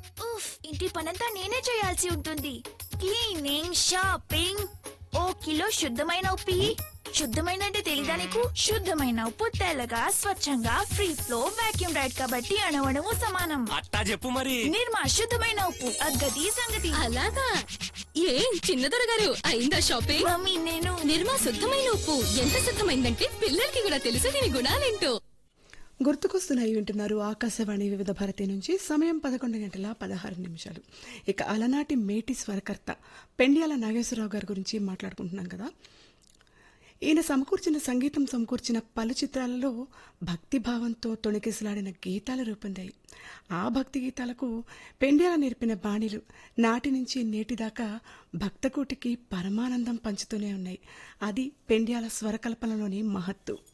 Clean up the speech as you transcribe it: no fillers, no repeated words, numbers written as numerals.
ఉఫ్, ఇంటి పనంతా నేనే చేయాల్సి ఉంటుంది. క్లీనింగ్, షాపింగ్, ఓ కిలో శుద్ధమైన ఉప్పు ఇయ్యి. శుద్ధమైన అంటే తెలీదా నీకు? శుద్ధమైన ఉప్పు తెల్లగా స్వచ్ఛంగా ఫ్రీ ఫ్లో వాక్యూమ్ రైడ్ కాబట్టి అణవణము సమానం. అట్టా చెప్పు మరి. నిర్మా శుద్ధమైన ఉప్పు, అగ్గది సంగతి. అలాగా? ఏం చిన్నదొర గారు అయిందా షాపింగ్? మమ్మీ నేను నిర్మా శుద్ధమైన ఉప్పు ఎంత శుద్ధమైందంటే పిల్లలకి కూడా తెలుసు దీని గుణాలేంటో. గుర్తుకొస్తున్నాయి వింటున్నారు ఆకాశవాణి వివిధ భారతి నుంచి. సమయం 11:16. ఇక అలనాటి మేటి స్వరకర్త పెండ్యాల నాగేశ్వరరావు గారి గురించి మాట్లాడుకుంటున్నాం కదా. ఈయన సమకూర్చిన పలు చిత్రాలలో భక్తిభావంతో తొణికిసలాడిన గీతాలు రూపొందాయి. ఆ భక్తి గీతాలకు పెండ్యాల నేర్పిన బాణీలు నాటి నుంచి నేటి దాకా భక్తకోటికి పరమానందం పంచుతూనే ఉన్నాయి. అది పెండ్యాల స్వరకల్పనలోని మహత్తు.